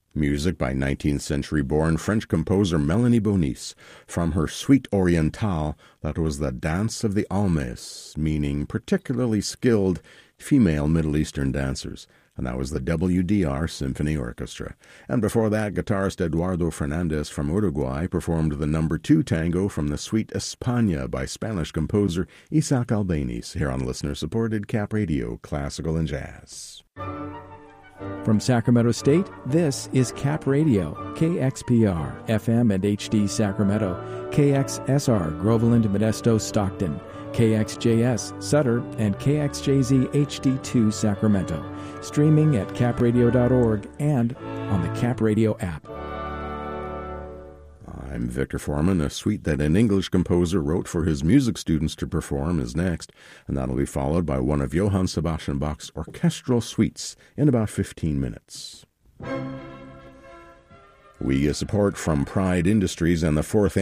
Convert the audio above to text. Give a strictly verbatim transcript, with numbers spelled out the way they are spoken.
Music by nineteenth century-born French composer Melanie Bonis from her Suite Orientale, that was the Dance of the Almes, meaning particularly skilled female Middle Eastern dancers, and that was the W D R Symphony Orchestra. And before that, guitarist Eduardo Fernandez from Uruguay performed the number two tango from the Suite España by Spanish composer Isaac Albéniz, here on listener-supported Cap Radio, Classical and Jazz. From Sacramento State, this is Cap Radio, K X P R, F M and H D Sacramento, K X S R, Groveland, Modesto, Stockton, K X J S, Sutter, and K X J Z H D two Sacramento, streaming at cap radio dot org and on the Cap Radio app. I'm Victor Foreman. A suite that an English composer wrote for his music students to perform is next, and that'll be followed by one of Johann Sebastian Bach's orchestral suites in about fifteen minutes. We get support from Pride Industries and the fourth